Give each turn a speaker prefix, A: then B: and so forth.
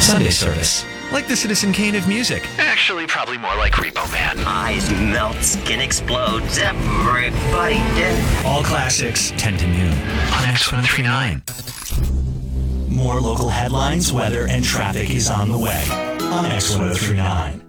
A: Sunday service.
B: Like the Citizen Kane of music.
C: Actually, probably more like Repo Man.
D: Eyes melt, skin explodes, everybody dead.
B: All classics, 10 to noon on X1039.
A: More local headlines, weather, and traffic is on the way on X1039.